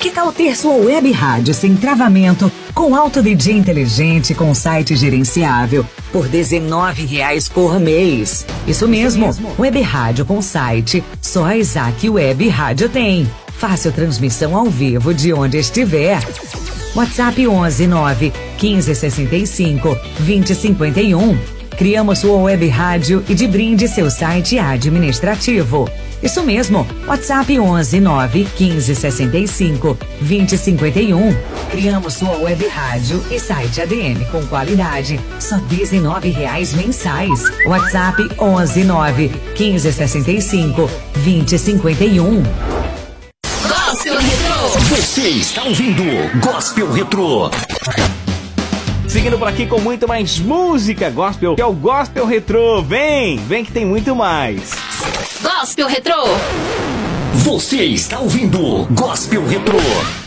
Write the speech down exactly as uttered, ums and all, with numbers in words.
Que tal ter sua web rádio sem travamento, com alto D J inteligente, com site gerenciável, por dezenove reais por mês? Isso mesmo, Isso mesmo. Web rádio com site, só a Isaac Web Rádio tem. Fácil transmissão ao vivo de onde estiver. WhatsApp onze nove quinze sessenta e cinco vinte cinquenta e um. Criamos sua web rádio e de brinde seu site administrativo. Isso mesmo, WhatsApp onze nove quinze sessenta e cinco vinte cinquenta e um. Criamos sua web rádio e site A D M com qualidade, só dezenove reais mensais. WhatsApp onze nove quinze sessenta e cinco vinte cinquenta e um. Gospel Retrô. Você está ouvindo Gospel Retrô. Seguindo por aqui com muito mais música gospel, que é o Gospel Retrô. Vem, vem que tem muito mais. Gospel Retrô. Você está ouvindo Gospel Retrô.